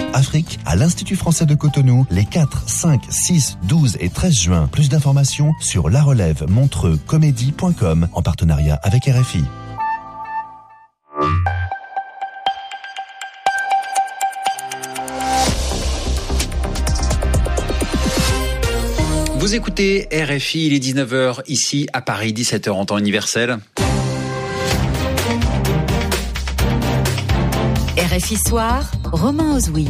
Afrique à l'Institut français de Cotonou les 4, 5, 6, 12 et 13 juin. Plus d'informations sur larelève-montreuxcomédie.com en partenariat avec RFI. Vous écoutez RFI, il est 19h ici à Paris, 17h en temps universel. RFI Soir, Romain Ozoui.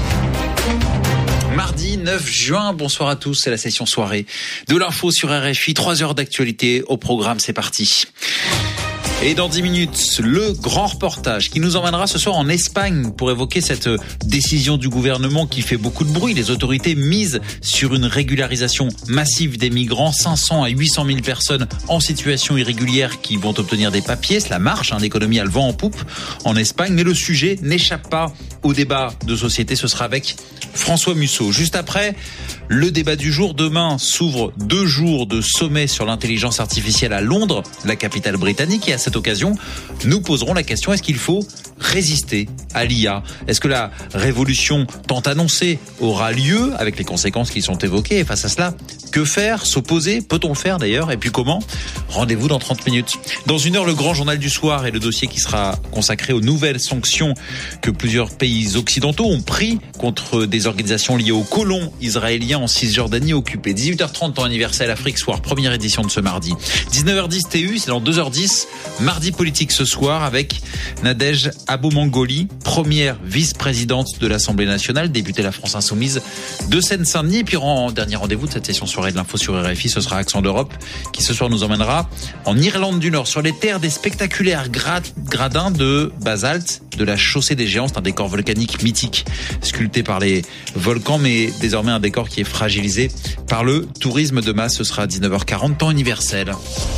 Mardi 9 juin, bonsoir à tous, c'est la session soirée de l'info sur RFI, 3 heures d'actualité au programme, c'est parti. Et dans 10 minutes, le grand reportage qui nous emmènera ce soir en Espagne pour évoquer cette décision du gouvernement qui fait beaucoup de bruit. Les autorités misent sur une régularisation massive des migrants, 500 à 800 000 personnes en situation irrégulière qui vont obtenir des papiers. Cela marche, l'économie a le vent en poupe en Espagne, mais le sujet n'échappe pas au débat de société. Ce sera avec François Musso. Juste après, le débat du jour. Demain s'ouvrent 2 jours de sommet sur l'intelligence artificielle à Londres, la capitale britannique. Et à cette occasion, nous poserons la question, est-ce qu'il faut résister à l'IA? Est-ce que la révolution tant annoncée aura lieu avec les conséquences qui sont évoquées? Et face à cela, que faire? S'opposer? Peut-on le faire d'ailleurs? Et puis comment? Rendez-vous dans 30 minutes. Dans 1 heure, le grand journal du soir et le dossier qui sera consacré aux nouvelles sanctions que plusieurs pays occidentaux ont pris contre des organisations liées aux colons israéliens en Cisjordanie occupée. 18h30 temps universel, Afrique Soir, première édition de ce mardi. 19h10 TU, c'est dans 2h10, mardi politique ce soir avec Nadège Abou-Mangoli, première vice-présidente de l'Assemblée nationale, députée La France Insoumise de Seine-Saint-Denis. Et puis dernier rendez-vous de cette session soirée de l'info sur RFI, ce sera Accent d'Europe qui ce soir nous emmènera en Irlande du Nord sur les terres des spectaculaires gradins de basalte de la chaussée des géants. C'est un décor volcanique mythique sculpté par les volcans, mais désormais un décor qui est fragilisé par le tourisme de masse. Ce sera à 19h40 temps universel.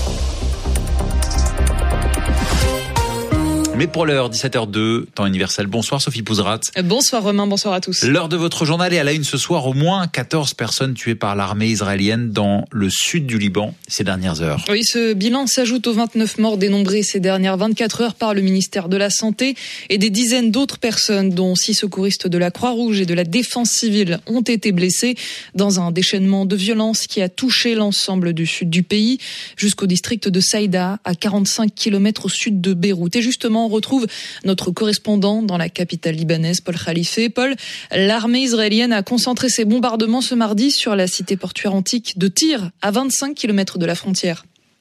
Mais pour l'heure, 17h02, temps universel. Bonsoir Sophie Pouzrat. Bonsoir Romain, bonsoir à tous. L'heure de votre journal est à la une ce soir. Au moins 14 personnes tuées par l'armée israélienne dans le sud du Liban ces dernières heures. Oui, ce bilan s'ajoute aux 29 morts dénombrés ces dernières 24 heures par le ministère de la Santé et des dizaines d'autres personnes, dont 6 secouristes de la Croix-Rouge et de la Défense civile, ont été blessés dans un déchaînement de violence qui a touché l'ensemble du sud du pays, jusqu'au district de Saïda, à 45 km au sud de Beyrouth. Et justement, on retrouve notre correspondant dans la capitale libanaise, Paul Khalife. Paul, l'armée israélienne a concentré ses bombardements ce mardi sur la cité portuaire antique de Tyr, à 25 km de la frontière.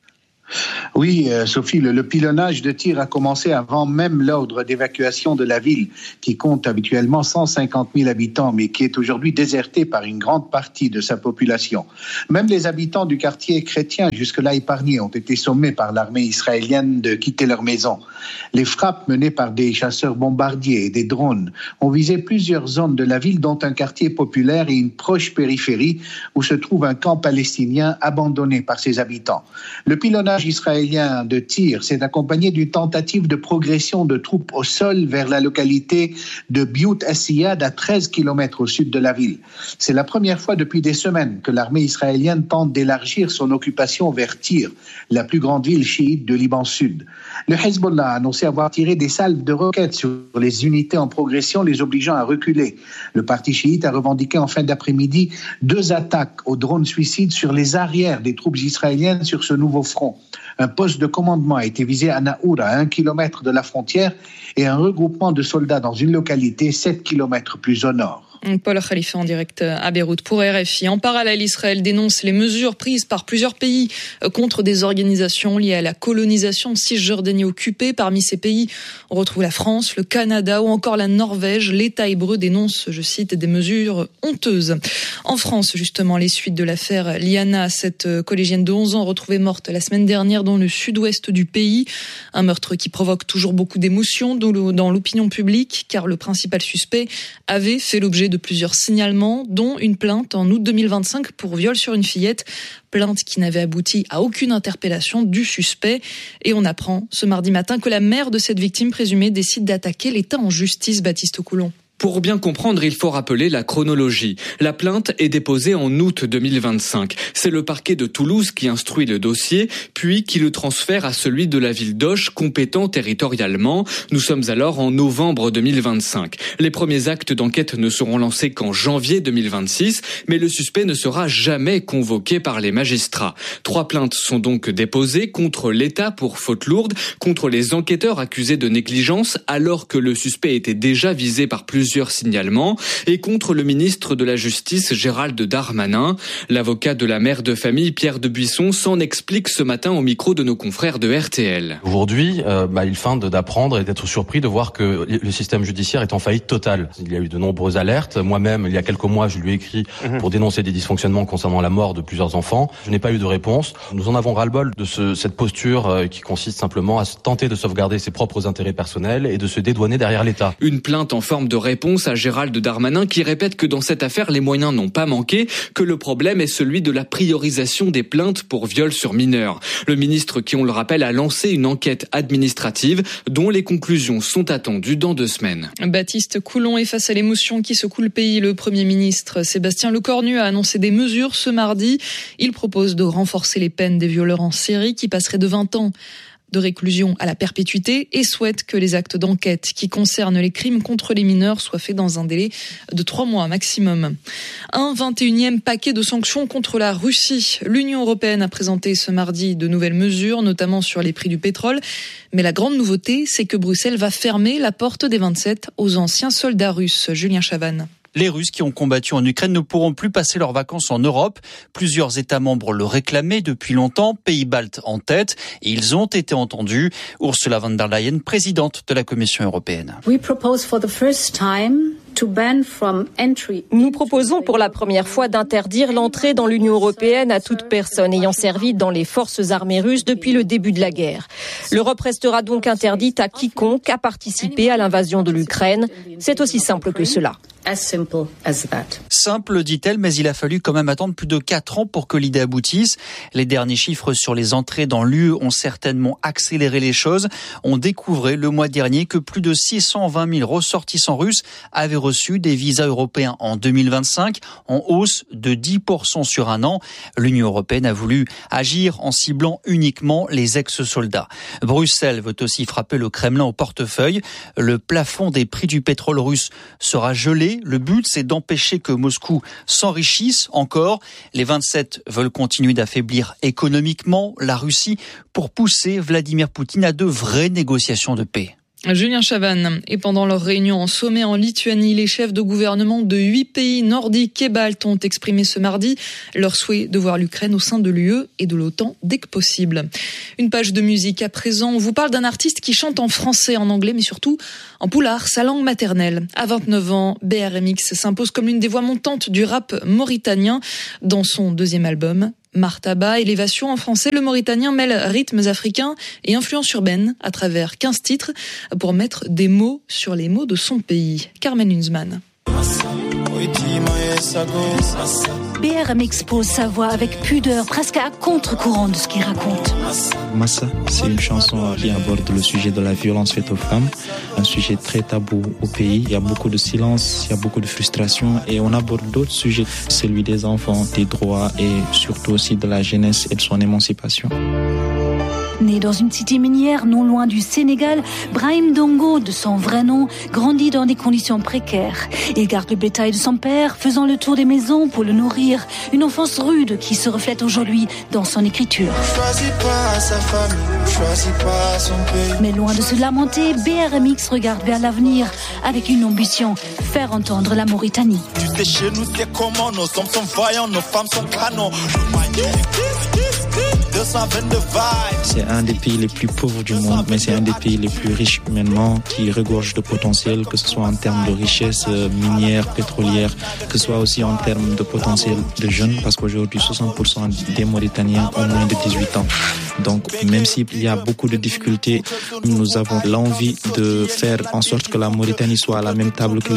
Oui, Sophie, le pilonnage de Tyr a commencé avant même l'ordre d'évacuation de la ville, qui compte habituellement 150 000 habitants, mais qui est aujourd'hui désertée par une grande partie de sa population. Même les habitants du quartier chrétien, jusque-là épargnés, ont été sommés par l'armée israélienne de quitter leur maison. Les frappes menées par des chasseurs bombardiers et des drones ont visé plusieurs zones de la ville, dont un quartier populaire et une proche périphérie où se trouve un camp palestinien abandonné par ses habitants. Le pilonnage israélien de Tyr s'est accompagné d'une tentative de progression de troupes au sol vers la localité de Biout Assiyad, à 13 km au sud de la ville. C'est la première fois depuis des semaines que l'armée israélienne tente d'élargir son occupation vers Tyr, la plus grande ville chiite de Liban Sud. Le Hezbollah a annoncé avoir tiré des salves de roquettes sur les unités en progression, les obligeant à reculer. Le parti chiite a revendiqué en fin d'après-midi 2 attaques aux drones suicides sur les arrières des troupes israéliennes sur ce nouveau front. Un poste de commandement a été visé à Naoura, à 1 km de la frontière, et un regroupement de soldats dans une localité 7 km plus au nord. Paul Khalifa en direct à Beyrouth pour RFI. En parallèle, Israël dénonce les mesures prises par plusieurs pays contre des organisations liées à la colonisation de Cisjordanie occupée. Parmi ces pays, on retrouve la France, le Canada ou encore la Norvège. L'État hébreu dénonce, je cite, des mesures honteuses. En France, justement, les suites de l'affaire Liana, cette collégienne de 11 ans retrouvée morte la semaine dernière dans le sud-ouest du pays. Un meurtre qui provoque toujours beaucoup d'émotions dans l'opinion publique, car le principal suspect avait fait l'objet de plusieurs signalements, dont une plainte en août 2025 pour viol sur une fillette. Plainte qui n'avait abouti à aucune interpellation du suspect. Et on apprend ce mardi matin que la mère de cette victime présumée décide d'attaquer l'État en justice, Baptiste Coulon. Pour bien comprendre, il faut rappeler la chronologie. La plainte est déposée en août 2025. C'est le parquet de Toulouse qui instruit le dossier, puis qui le transfère à celui de la ville d'Auch, compétent territorialement. Nous sommes alors en novembre 2025. Les premiers actes d'enquête ne seront lancés qu'en janvier 2026, mais le suspect ne sera jamais convoqué par les magistrats. 3 plaintes sont donc déposées contre l'État pour faute lourde, contre les enquêteurs accusés de négligence, alors que le suspect était déjà visé par plusieurs signalements, et contre le ministre de la Justice Gérald Darmanin. L'avocat de la mère de famille Pierre de Buisson s'en explique ce matin au micro de nos confrères de RTL. Aujourd'hui, il feint d'apprendre et d'être surpris de voir que le système judiciaire est en faillite totale. Il y a eu de nombreuses alertes. Moi-même, il y a quelques mois, je lui ai écrit pour dénoncer des dysfonctionnements concernant la mort de plusieurs enfants. Je n'ai pas eu de réponse. Nous en avons ras-le-bol de cette posture qui consiste simplement à tenter de sauvegarder ses propres intérêts personnels et de se dédouaner derrière l'État. Une plainte en forme de réponse à Gérald Darmanin qui répète que dans cette affaire, les moyens n'ont pas manqué, que le problème est celui de la priorisation des plaintes pour viol sur mineurs. Le ministre, qui on le rappelle, a lancé une enquête administrative dont les conclusions sont attendues dans 2 semaines. Baptiste Coulon est face à l'émotion qui secoue le pays. Le Premier ministre Sébastien Lecornu a annoncé des mesures ce mardi. Il propose de renforcer les peines des violeurs en série qui passeraient de 20 ans de réclusion à la perpétuité et souhaite que les actes d'enquête qui concernent les crimes contre les mineurs soient faits dans un délai de 3 mois maximum. Un 21e paquet de sanctions contre la Russie. L'Union européenne a présenté ce mardi de nouvelles mesures, notamment sur les prix du pétrole. Mais la grande nouveauté, c'est que Bruxelles va fermer la porte des 27 aux anciens soldats russes. Julien Chavannes. Les Russes qui ont combattu en Ukraine ne pourront plus passer leurs vacances en Europe. Plusieurs États membres le réclamaient depuis longtemps, pays baltes en tête, et ils ont été entendus. Ursula von der Leyen, présidente de la Commission européenne. Nous proposons pour la première fois d'interdire l'entrée dans l'Union européenne à toute personne ayant servi dans les forces armées russes depuis le début de la guerre. L'Europe restera donc interdite à quiconque a participé à l'invasion de l'Ukraine. C'est aussi simple que cela. Simple, dit-elle, mais il a fallu quand même attendre plus de 4 ans pour que l'idée aboutisse. Les derniers chiffres sur les entrées dans l'UE ont certainement accéléré les choses. On découvrait le mois dernier que plus de 620 000 ressortissants russes avaient reçu des visas européens en 2025, en hausse de 10% sur un an. L'Union européenne a voulu agir en ciblant uniquement les ex-soldats. Bruxelles veut aussi frapper le Kremlin au portefeuille. Le plafond des prix du pétrole russe sera gelé. Le but, c'est d'empêcher que Moscou s'enrichisse encore. Les 27 veulent continuer d'affaiblir économiquement la Russie pour pousser Vladimir Poutine à de vraies négociations de paix. Julien Chavannes. Et pendant leur réunion en sommet en Lituanie, les chefs de gouvernement de 8 pays nordiques et baltes ont exprimé ce mardi leur souhait de voir l'Ukraine au sein de l'UE et de l'OTAN dès que possible. Une page de musique à présent. On vous parle d'un artiste qui chante en français, en anglais, mais surtout en poulard, sa langue maternelle. À 29 ans, BRMX s'impose comme l'une des voix montantes du rap mauritanien dans son 2e album. Martaba, élévation en français, le Mauritanien mêle rythmes africains et influences urbaines à travers 15 titres pour mettre des mots sur les mots de son pays. Carmen Hunzman. BRMX pose sa voix avec pudeur, presque à contre-courant de ce qu'il raconte. Massa, c'est une chanson qui aborde le sujet de la violence faite aux femmes, un sujet très tabou au pays. Il y a beaucoup de silence, il y a beaucoup de frustration et on aborde d'autres sujets, celui des enfants, des droits et surtout aussi de la jeunesse et de son émancipation. Né dans une cité minière non loin du Sénégal, Brahim Dongo, de son vrai nom, grandit dans des conditions précaires. Il garde le bétail de son père, faisant le tour des maisons pour le nourrir. Une enfance rude qui se reflète aujourd'hui dans son écriture. Mais loin de se lamenter, BRMX regarde vers l'avenir avec une ambition, faire entendre la Mauritanie. Tu sais, chez nous, c'est comment nos hommes sont voyants, nos femmes sont canons. C'est un des pays les plus pauvres du monde, mais c'est un des pays les plus riches humainement, qui regorge de potentiel, que ce soit en termes de richesse minière, pétrolière, que ce soit aussi en termes de potentiel de jeunes, parce qu'aujourd'hui 60% des Mauritaniens ont moins de 18 ans. Donc même s'il y a beaucoup de difficultés, nous avons l'envie de faire en sorte que la Mauritanie soit à la même table que les